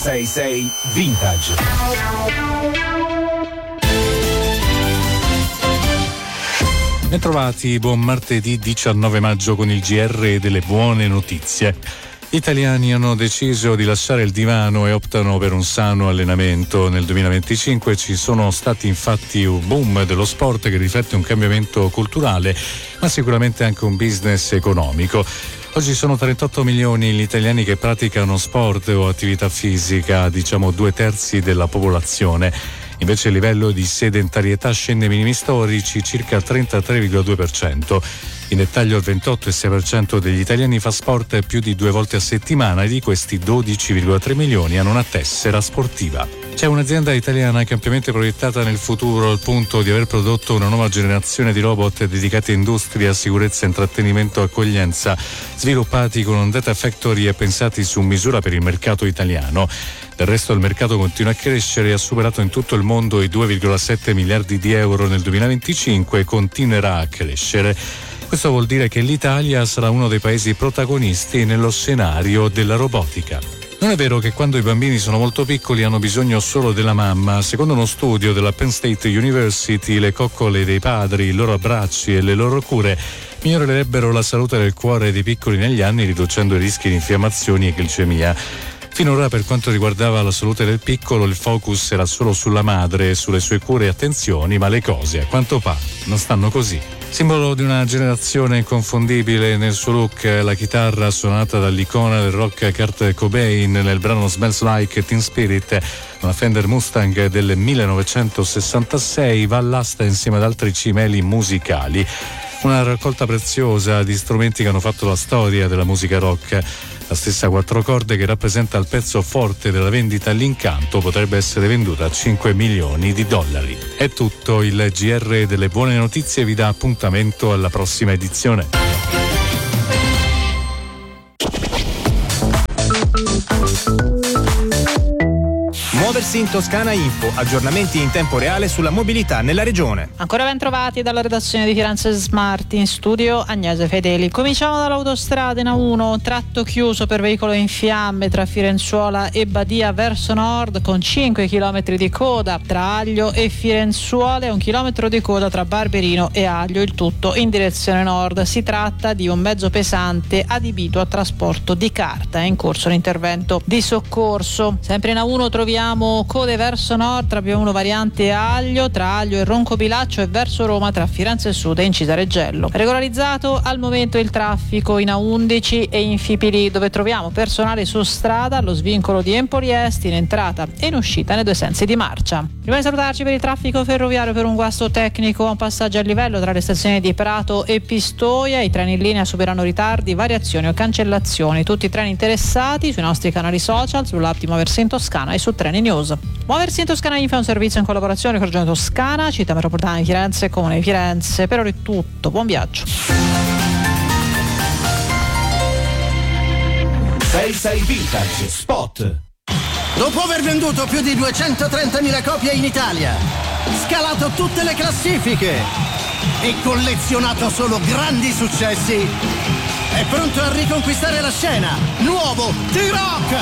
666 Vintage. Bentrovati, buon martedì 19 maggio con il GR delle buone notizie. Gli italiani hanno deciso di lasciare il divano e optano per un sano allenamento. Nel 2025 ci sono stati infatti un boom dello sport che riflette un cambiamento culturale, ma sicuramente anche un business economico. Oggi sono 38 milioni gli italiani che praticano sport o attività fisica, diciamo 2/3 della popolazione. Invece il livello di sedentarietà scende ai minimi storici, circa il 33,2%. In dettaglio il 28,6% degli italiani fa sport più di 2 volte a settimana e di questi 12,3 milioni hanno una tessera sportiva. C'è un'azienda italiana che è ampiamente proiettata nel futuro al punto di aver prodotto una nuova generazione di robot dedicati a industria, sicurezza, intrattenimento e accoglienza, sviluppati con un data factory e pensati su misura per il mercato italiano. Del resto il mercato continua a crescere e ha superato in tutto il mondo i 2,7 miliardi di euro nel 2025 e continuerà a crescere. Questo vuol dire che l'Italia sarà uno dei paesi protagonisti nello scenario della robotica. Non è vero che quando i bambini sono molto piccoli hanno bisogno solo della mamma. Secondo uno studio della Penn State University, le coccole dei padri, i loro abbracci e le loro cure migliorerebbero la salute del cuore dei piccoli negli anni, riducendo i rischi di infiammazioni e glicemia. Finora, per quanto riguardava la salute del piccolo, il focus era solo sulla madre, sulle sue cure e attenzioni, ma le cose, a quanto pare, non stanno così. Simbolo di una generazione inconfondibile nel suo look, la chitarra suonata dall'icona del rock Kurt Cobain nel brano Smells Like Teen Spirit, una Fender Mustang del 1966, va all'asta insieme ad altri cimeli musicali. Una raccolta preziosa di strumenti che hanno fatto la storia della musica rock. La stessa 4 corde che rappresenta il pezzo forte della vendita all'incanto potrebbe essere venduta a 5 milioni di dollari. È tutto, il GR delle buone notizie vi dà appuntamento alla prossima edizione. Muoversi in Toscana Info, aggiornamenti in tempo reale sulla mobilità nella regione. Ancora ben trovati dalla redazione di Firenze Smart, in studio Agnese Fedeli. Cominciamo dall'autostrada in A1, tratto chiuso per veicolo in fiamme tra Firenzuola e Badia verso nord con 5 km di coda tra Aglio e Firenzuola e 1 chilometro di coda tra Barberino e Aglio, il tutto in direzione nord. Si tratta di un mezzo pesante adibito a trasporto di carta, è in corso l'intervento di soccorso. Sempre in A1 troviamo code verso nord tra P1 variante Aglio, tra Aglio e Roncobilaccio e verso Roma tra Firenze Sud e Incisa-Reggello. Regolarizzato al momento il traffico in A11 e in Fipili, dove troviamo personale su strada allo svincolo di Empoli Est in entrata e in uscita nei 2 sensi di marcia. Prima di salutarci, per il traffico ferroviario, per un guasto tecnico a un passaggio a livello tra le stazioni di Prato e Pistoia, i treni in linea subiranno ritardi, variazioni o cancellazioni. Tutti i treni interessati sui nostri canali social, sull'app di Muoversi in Toscana e su Treni News. Muoversi in Toscana Info è un servizio in collaborazione con Regione Toscana, Città Metropolitana di Firenze e Comune di Firenze. Per ora è tutto, buon viaggio. 66 Vintage Spot. Dopo aver venduto più di 230.000 copie in Italia, scalato tutte le classifiche e collezionato solo grandi successi, è pronto a riconquistare la scena. Nuovo T-Rock!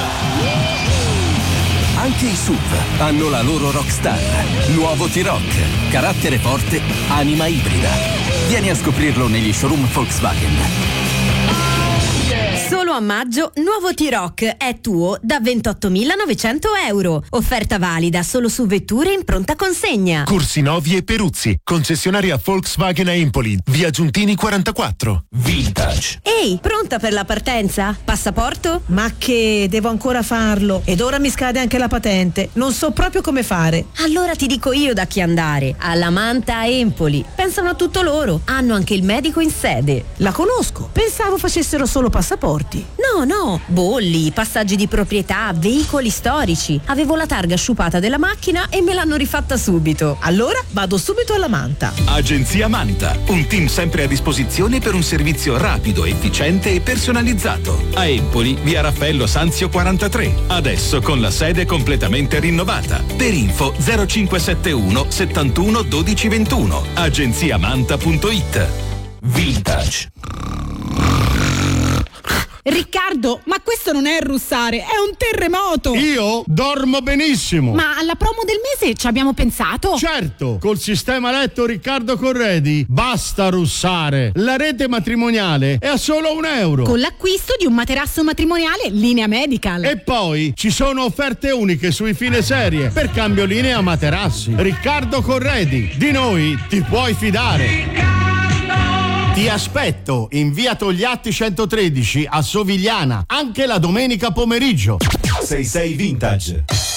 Anche i SUV hanno la loro rockstar. Nuovo T-Rock. Carattere forte, anima ibrida. Vieni a scoprirlo negli showroom Volkswagen. Solo a maggio, nuovo T-Rock è tuo da 28.900 euro. Offerta valida solo su vetture in pronta consegna. Cursinovi e Peruzzi, concessionaria Volkswagen a Empoli, via Giuntini 44. Vintage. Ehi, pronta per la partenza? Passaporto? Ma che, devo ancora farlo. Ed ora mi scade anche la patente. Non so proprio come fare. Allora ti dico io da chi andare. Alla Manta a Empoli. Pensano a tutto loro. Hanno anche il medico in sede. La conosco. Pensavo facessero solo passaporti. No, bolli, passaggi di proprietà, veicoli storici. Avevo la targa sciupata della macchina e me l'hanno rifatta subito. Allora vado subito alla Manta. Agenzia Manta, un team sempre a disposizione per un servizio rapido, efficiente e personalizzato. A Empoli, via Raffaello Sanzio 43, adesso con la sede completamente rinnovata. Per info 0571 71 12 21. agenziamanta.it. Vintage. Riccardo, ma questo non è russare, è un terremoto! Io dormo benissimo! Ma alla promo del mese ci abbiamo pensato? Certo, col sistema letto Riccardo Corredi basta russare. La rete matrimoniale è a solo €1. Con l'acquisto di un materasso matrimoniale Linea Medical. E poi ci sono offerte uniche sui fine serie per cambio linea materassi. Riccardo Corredi, di noi ti puoi fidare. Ti aspetto in via Togliatti 113 a Sovigliana, anche la domenica pomeriggio. 66 Vintage.